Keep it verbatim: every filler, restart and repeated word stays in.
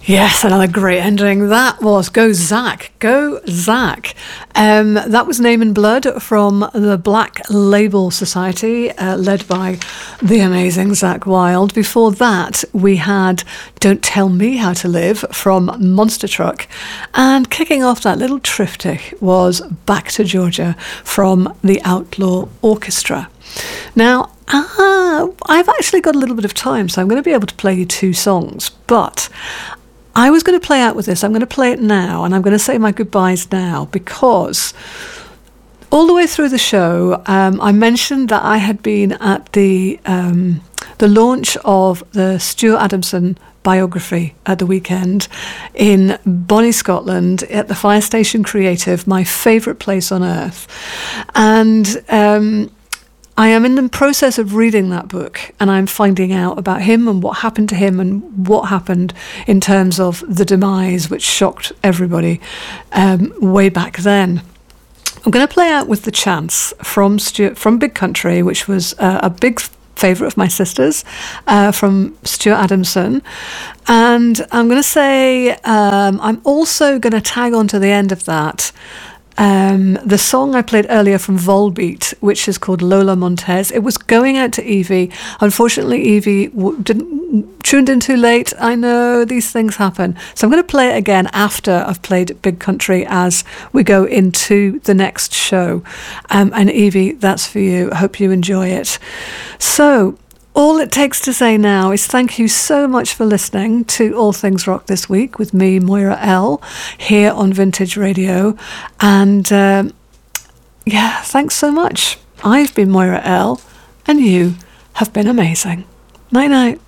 Yes, another great ending. That was Go Zach, Go Zach. Um, that was Name in Blood from the Black Label Society, uh, led by the amazing Zach Wilde. Before that, we had Don't Tell Me How to Live from Monster Truck. And kicking off that little triptych was Back to Georgia from the Outlaw Orchestra. Now, uh, I've actually got a little bit of time, so I'm going to be able to play you two songs, but I was going to play out with this. I'm going to play it now, and I'm going to say my goodbyes now, because all the way through the show, um, I mentioned that I had been at the um, the launch of the Stuart Adamson biography at the weekend in Bonnie, Scotland, at the Fire Station Creative, my favourite place on earth. And um, I am in the process of reading that book, and I'm finding out about him and what happened to him and what happened in terms of the demise, which shocked everybody um, way back then. I'm going to play out with The Chance from Stuart, from Big Country, which was uh, a big favourite of my sister's, uh, from Stuart Adamson. And I'm going to say um, I'm also going to tag on to the end of that Um, the song I played earlier from Volbeat, which is called Lola Montez. It was going out to Evie. Unfortunately, Evie w- didn't tuned in too late. I know these things happen. So I'm going to play it again after I've played Big Country as we go into the next show. Um, and Evie, that's for you. I hope you enjoy it. So all it takes to say now is thank you so much for listening to All Things Rock this week with me, Moira L, here on Vintage Radio. And um, yeah, thanks so much. I've been Moira L, and you have been amazing. Night night.